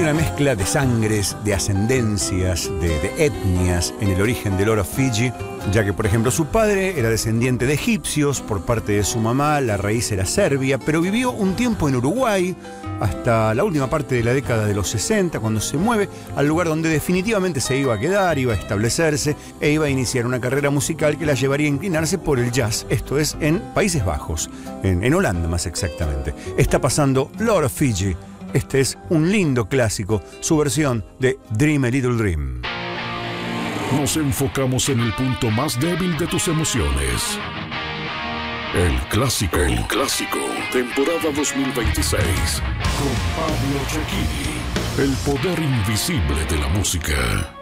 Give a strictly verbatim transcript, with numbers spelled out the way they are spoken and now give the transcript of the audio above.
una mezcla de sangres, de ascendencias, de, de etnias en el origen de Lord of Fiji, ya que, por ejemplo, su padre era descendiente de egipcios, por parte de su mamá la raíz era serbia, pero vivió un tiempo en Uruguay, hasta la última parte de la década de los sesenta, cuando se mueve al lugar donde definitivamente se iba a quedar, iba a establecerse e iba a iniciar una carrera musical que la llevaría a inclinarse por el jazz, esto es, en Países Bajos, en, en Holanda más exactamente. Está pasando Lord of Fiji. Este es un lindo clásico, su versión de Dream a Little Dream. Nos enfocamos en el punto más débil de tus emociones. El clásico. El clásico. Temporada dos mil veintiséis. Con Pablo Checchini. El poder invisible de la música.